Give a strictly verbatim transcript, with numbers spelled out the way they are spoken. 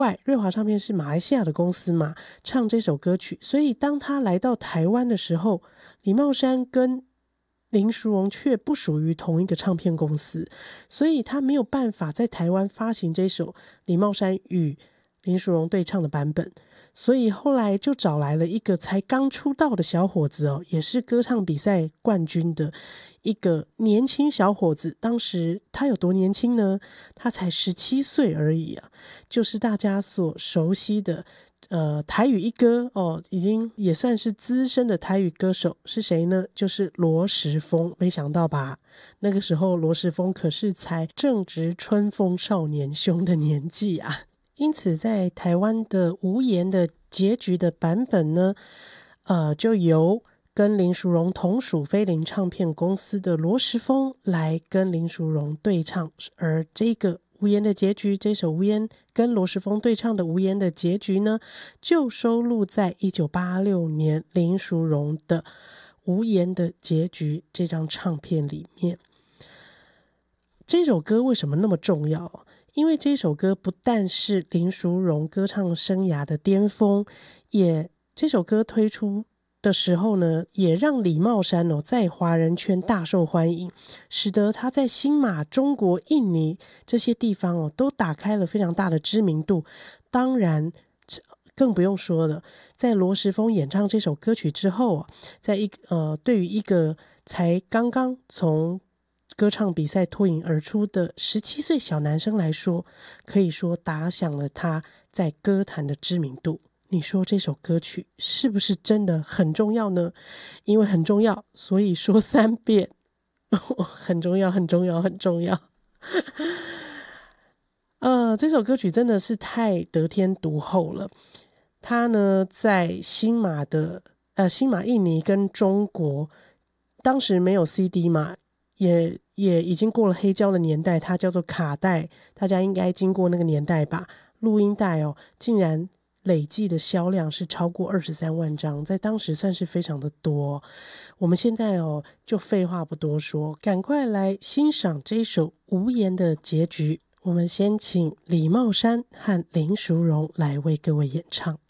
外，瑞华唱片是马来西亚的公司嘛，唱这首歌曲，所以当他来到台湾的时候，李茂山跟林淑荣却不属于同一个唱片公司，所以他没有办法在台湾发行这首李茂山与林淑荣对唱的版本，所以后来就找来了一个才刚出道的小伙子哦，也是歌唱比赛冠军的一个年轻小伙子。当时他有多年轻呢？他才十七岁而已啊，就是大家所熟悉的呃台语一哥哦，已经也算是资深的台语歌手，是谁呢？就是罗时丰。没想到吧，那个时候罗时丰可是才正值春风少年兄的年纪啊。因此在台湾的无言的结局的版本呢，呃，就由跟林淑荣同属飞林唱片公司的罗时丰来跟林淑荣对唱，而这个无言的结局，这首无言跟罗时丰对唱的无言的结局呢，就收录在一九八六年林淑荣的无言的结局这张唱片里面。这首歌为什么那么重要？因为这首歌不但是林淑荣歌唱生涯的巅峰，也这首歌推出的时候呢，也让李茂山哦在华人圈大受欢迎，使得他在新马、中国、印尼这些地方哦都打开了非常大的知名度。当然更不用说了，在罗时丰演唱这首歌曲之后啊，在一呃对于一个才刚刚从歌唱比赛脱颖而出的十七岁小男生来说，可以说打响了他在歌坛的知名度。你说这首歌曲是不是真的很重要呢？因为很重要，所以说三遍很重要很重要很重要呃，这首歌曲真的是太得天独厚了。他呢在新马的呃新马、印尼跟中国，当时没有 C D 嘛，也也已经过了黑胶的年代，它叫做卡带，大家应该经过那个年代吧。录音带哦，竟然累计的销量是超过二十三万张，在当时算是非常的多。我们现在哦，就废话不多说，赶快来欣赏这首无言的结局。我们先请李茂山和林淑荣来为各位演唱。